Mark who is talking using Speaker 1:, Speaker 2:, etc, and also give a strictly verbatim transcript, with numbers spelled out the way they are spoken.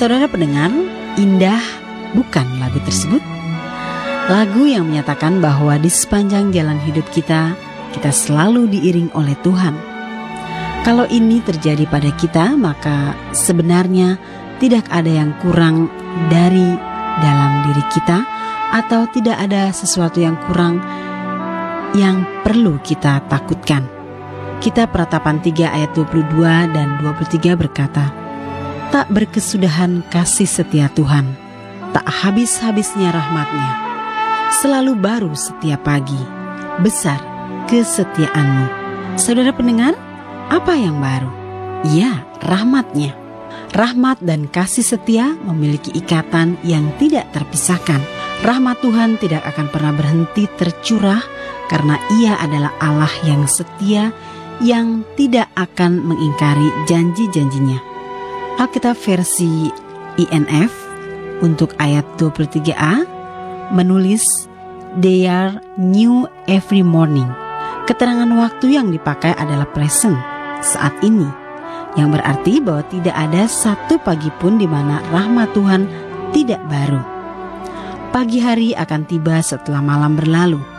Speaker 1: Saudara pendengar, indah bukan lagu tersebut? Lagu yang menyatakan bahwa di sepanjang jalan hidup kita, kita selalu diiring oleh Tuhan. Kalau ini terjadi pada kita, maka sebenarnya tidak ada yang kurang dari dalam diri kita, atau tidak ada sesuatu yang kurang yang perlu kita takutkan. Kitab Ratapan tiga ayat dua puluh dua dan dua puluh tiga berkata, "Tak berkesudahan kasih setia Tuhan, tak habis-habisnya rahmat-Nya. Selalu baru setiap pagi, besar kesetiaan-Mu." Saudara pendengar, apa yang baru? Ya, rahmat-Nya. Rahmat dan kasih setia memiliki ikatan yang tidak terpisahkan. Rahmat Tuhan tidak akan pernah berhenti tercurah karena Ia adalah Allah yang setia, yang tidak akan mengingkari janji-janjinya. Alkitab versi I N F untuk ayat dua puluh tiga a menulis, "They are new every morning." Keterangan waktu yang dipakai adalah present, saat ini, yang berarti bahwa tidak ada satu pagi pun di mana rahmat Tuhan tidak baru. Pagi hari akan tiba setelah malam berlalu.